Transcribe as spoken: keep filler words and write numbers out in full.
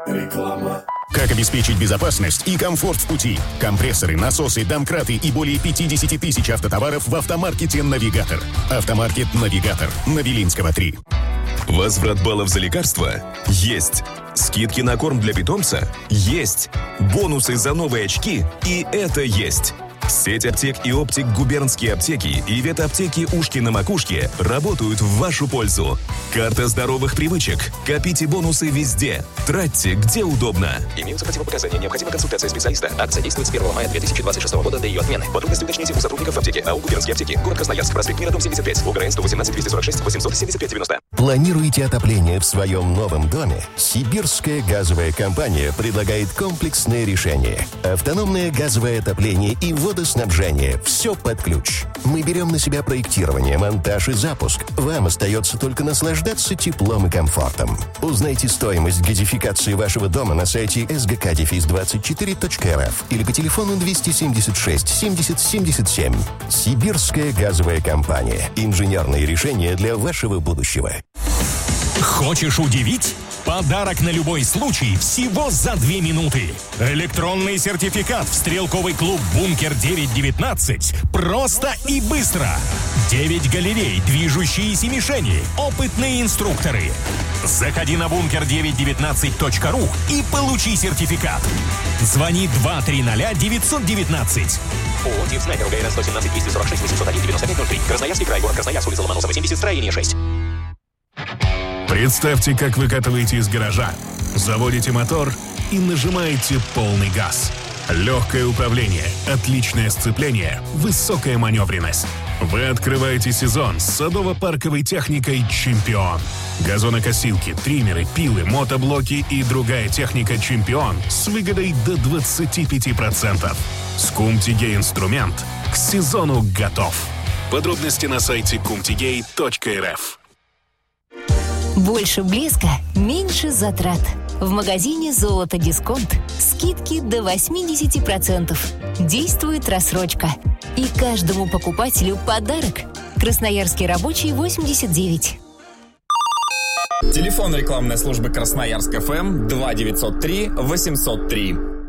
Реклама. Как обеспечить безопасность и комфорт в пути? Компрессоры, насосы, домкраты и более пятьдесят тысяч автотоваров в автомаркете «Навигатор». Автомаркет «Навигатор» на Белинского, три. Возврат баллов за лекарства? Есть. Скидки на корм для питомца? Есть. Бонусы за новые очки? И это есть. Сеть аптек и оптик «Губернские аптеки» и ветаптеки «Ушки на макушке» работают в вашу пользу. Карта здоровых привычек. Копите бонусы везде. Тратьте, где удобно. Имеются противопоказания. Необходима консультация специалиста. Акция действует с первого мая две тысячи двадцать шестого года до ее отмены. Подробности уточните у сотрудников аптеки. АО «Губернские аптеки». Город Красноярск. Проспект Мира, дом семьдесят пять. УГРН сто восемнадцать двести сорок шесть восемьсот семьдесят пять девяносто. Планируете отопление в своем новом доме? Сибирская газовая компания предлагает комплексное решение. Автономное газовое отопление и водоснабжение. Все под ключ. Мы берем на себя проектирование, монтаж и запуск. Вам остается только наслаждаться теплом и комфортом. Узнайте стоимость газификации вашего дома на сайте эс гэ ка двадцать четыре точка эр эф или по телефону двести семьдесят шесть семьдесят семьдесят семь. Сибирская газовая компания. Инженерные решения для вашего будущего. Хочешь удивить? Подарок на любой случай всего за две минуты. Электронный сертификат в стрелковый клуб «Бункер девять девятнадцать» просто и быстро. девять галерей, движущиеся мишени, опытные инструкторы. Заходи на бункер девять девятнадцать точка ру и получи сертификат. Звони два три ноль девять девятнадцать. ООО «Тип Снайпер», УГРН сто семнадцать двести сорок шесть восемьсот один девяносто пять ноль три. Красноярский край, город Красноярск, улица Ломоносова, семьдесят, строение шесть. Представьте, как вы выкатываете из гаража, заводите мотор и нажимаете полный газ. Легкое управление, отличное сцепление, высокая маневренность. Вы открываете сезон с садово-парковой техникой «Чемпион». Газонокосилки, триммеры, пилы, мотоблоки и другая техника «Чемпион» с выгодой до двадцать пять процентов. Скумтигей инструмент к сезону готов. Подробности на сайте кумтигей точка эр эф. Больше блеска, меньше затрат. В магазине «Золото Дисконт» скидки до восемьдесят процентов. Действует рассрочка. И каждому покупателю подарок. Красноярский рабочий, восемьдесят девять. Телефон рекламной службы Красноярск эф эм два девятьсот три восемьсот три.